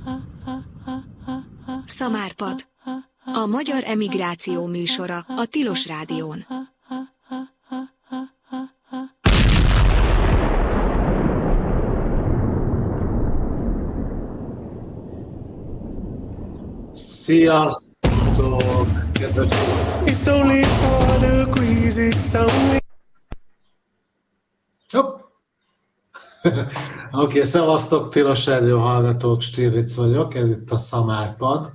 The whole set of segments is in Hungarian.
Szamárpad. A magyar emigráció műsora a Tilos Rádión. Sziasztok, kedves! It's only 4 degrees, it's only... Oké, szevasztok, Tilos Rádió hallgatók, Stirlitz vagyok, ez itt a Szamárpad.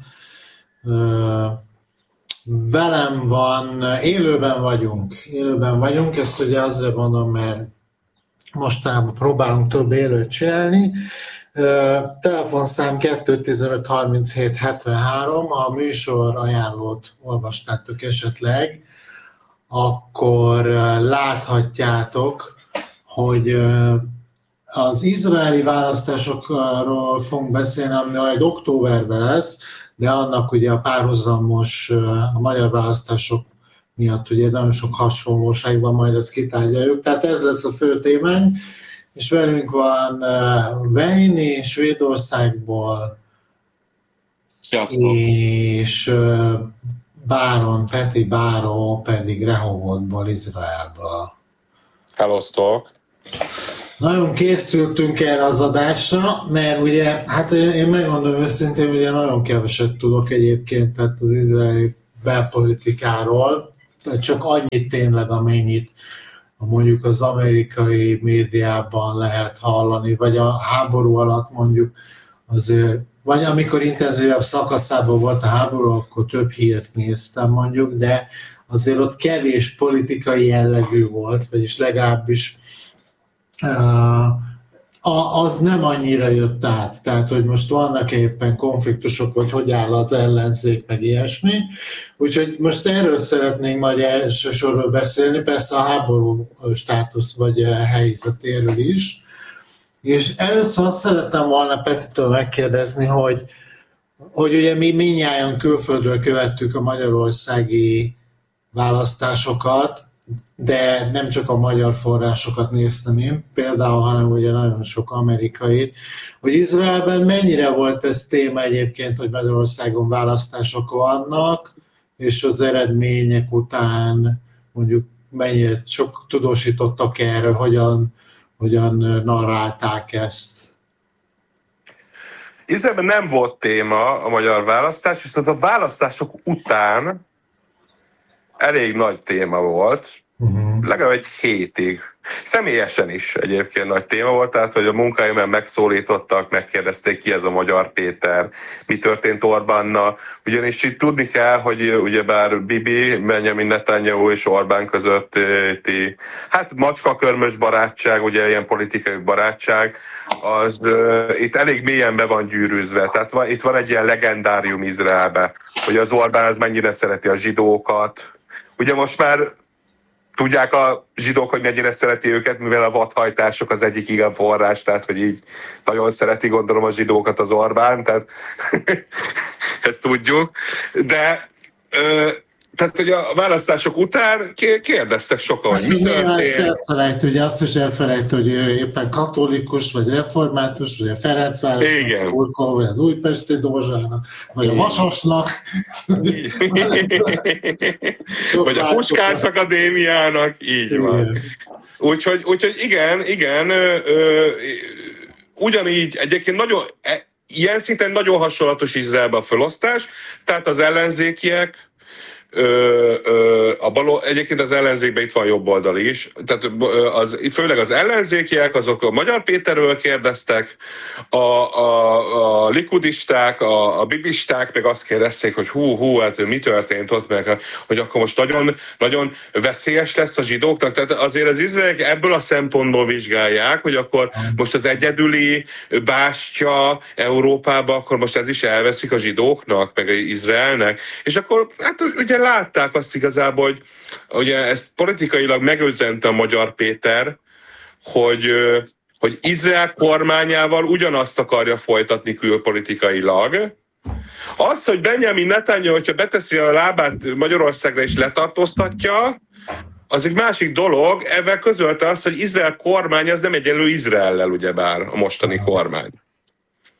Velem van, élőben vagyunk, ezt ugye azért mondom, mert mostanában próbálunk több élőt csinálni. Telefonszám 215 37 73, ha a műsor ajánlót olvastátok esetleg, akkor láthatjátok, hogy az izraeli választásokról fogunk beszélni, ami majd októberben lesz, de annak ugye a párhuzamos, a magyar választások miatt ugye nagyon sok hasonlóság van, majd ezt kitárgyaljuk. Tehát ez lesz a fő témánk, és velünk van Veini Svédországból, és Peti Báró pedig Rehovotból, Izraelből. Hellosztok! Nagyon készültünk erre az adásra, mert ugye, hát én megmondom őszintén, ugye nagyon keveset tudok egyébként tehát az izraeli belpolitikáról, csak annyit tényleg, amennyit mondjuk az amerikai médiában lehet hallani, vagy a háború alatt mondjuk azért, vagy amikor intenzívebb szakaszában volt a háború, akkor több hírt néztem mondjuk, de azért ott kevés politikai jellegű volt, vagyis legalábbis az nem annyira jött át, tehát hogy most vannak éppen konfliktusok, vagy hogy áll az ellenzék, meg ilyesmi. Úgyhogy most erről szeretnénk majd elsősorban beszélni, persze a háború státusz vagy helyzetéről is. És először azt szerettem volna Petitől megkérdezni, hogy ugye mi mindnyájan külföldről követtük a magyarországi választásokat, de nem csak a magyar forrásokat néztem én, például, hanem ugye nagyon sok amerikait, hogy Izraelben mennyire volt ez téma egyébként, hogy Magyarországon választások vannak, és az eredmények után mondjuk mennyire sok tudósítottak erről, hogyan narrálták ezt. Izraelben nem volt téma a magyar választás, viszont a választások után elég nagy téma volt, legalább egy hétig. Személyesen is egyébként nagy téma volt, tehát hogy a munkahelyemen megszólítottak, megkérdezték, ki ez a Magyar Péter, mi történt Orbánnal. Ugyanis itt tudni kell, hogy ugyebár Bibi, Benjamin Netanyahu és Orbán közötti, hát macskakörmös barátság, ugye ilyen politikai barátság, az itt elég mélyen be van gyűrűzve. Tehát itt van egy ilyen legendárium Izraelbe, hogy az Orbán az mennyire szereti a zsidókat. Ugye most már tudják a zsidók, hogy mennyire szereti őket, mivel a vadhajtások az egyik igen forrás, tehát hogy így nagyon szereti, gondolom, a zsidókat az Orbán, tehát ezt tudjuk. De tehát, hogy a választások után kérdeztek sokan, hogy mi történt. Ugye azt is elfelejt, hogy éppen katolikus, vagy református, vagy a Ferencvárosnak, vagy az Újpesti Dózsának, vagy a Vasasnak. Vagy a Puskás Akadémiának, így van. Úgyhogy igen, ugyanígy egyébként nagyon, ilyen szinten nagyon hasonlatos Izraelbe a felosztás, tehát az ellenzékiek, egyébként az ellenzékben itt van jobb oldal is, tehát főleg az ellenzékiek, azok a Magyar Péterről kérdeztek, a likudisták, a bibisták meg azt kérdezték, hogy hát mi történt ott, meg hogy akkor most nagyon, nagyon veszélyes lesz a zsidóknak, tehát azért az izraeliek ebből a szempontból vizsgálják, hogy akkor most az egyedüli bástya Európába, akkor most ez is elveszik a zsidóknak, meg Izraelnek, és akkor hát ugye látták azt igazából, hogy ugye ezt politikailag megüzente a Magyar Péter, hogy Izrael kormányával ugyanazt akarja folytatni külpolitikailag. Az, hogy Benjamin Netanyahu, hogyha beteszi a lábát Magyarországra és letartóztatja, az egy másik dolog. Ezzel közölte azt, hogy Izrael kormány az nem egyenlő Izraellel, ugyebár a mostani kormány.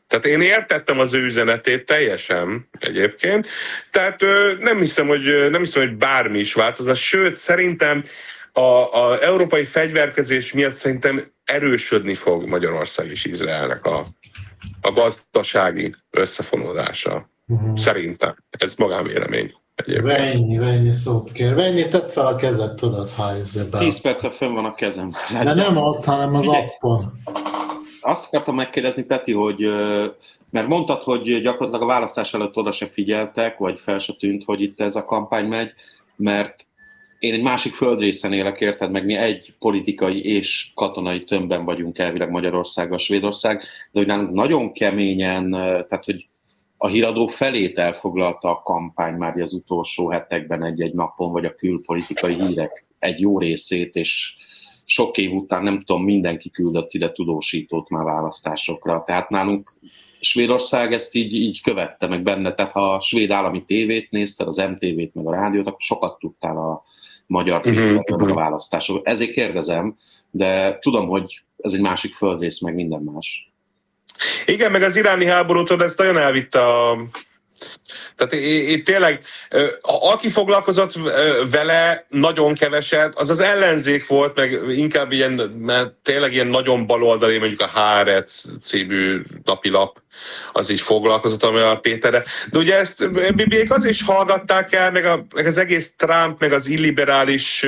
Tehát én értettem az ő üzenetét teljesen egyébként, tehát nem hiszem, hogy bármi is változás, sőt szerintem a európai fegyverkezés miatt szerintem erősödni fog Magyarország és Izraelnek a gazdasági összefonódása. Szerintem. Ez magánvélemény. Vennyi szót kér. Vennyi, tedd fel a kezed, tudod, ha ezzel 10 percet fönn van a kezem. De nem ott, hanem az appon. Azt akartam megkérdezni, Peti, hogy mert mondtad, hogy gyakorlatilag a választás előtt oda se figyeltek, vagy fel se tűnt, hogy itt ez a kampány megy, mert én egy másik földrészen élek, érted, meg mi egy politikai és katonai tömbben vagyunk elvileg Magyarországgal, Svédország, de hogy nálunk nagyon keményen, tehát hogy a híradó felét elfoglalta a kampány már az utolsó hetekben egy-egy napon, vagy a külpolitikai hírek egy jó részét, és sok év után nem tudom, mindenki küldött ide tudósítót már választásokra. Tehát nálunk Svédország ezt így követte meg benne, tehát ha a svéd állami tévét nézted, az MTV-t, meg a rádiót, akkor sokat tudtál a magyar meg a választásokról. Ezért kérdezem, de tudom, hogy ez egy másik földrész, meg minden más. Igen, meg az iráni háborútól ezt nagyon elvitte Tehát itt tényleg, aki foglalkozott vele nagyon keveset, az az ellenzék volt, meg inkább ilyen, mert tényleg ilyen nagyon baloldali, mondjuk a Haaretz című napilap, az így foglalkozott a Péterre. De ugye ezt bibiék azért is hallgatták el, meg az egész Trump, meg az illiberális